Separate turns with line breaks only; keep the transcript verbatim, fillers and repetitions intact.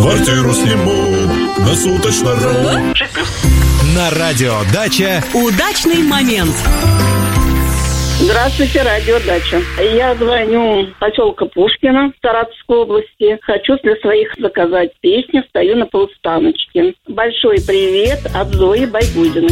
Квартиру сниму на суточно.ру.
На радио «Дача»
удачный момент.
Здравствуйте, радио «Дача». Я звоню поселка Пушкина Саратовской области. Хочу для своих заказать песню «Стою на полустаночке». Большой привет от Зои Байгудиной.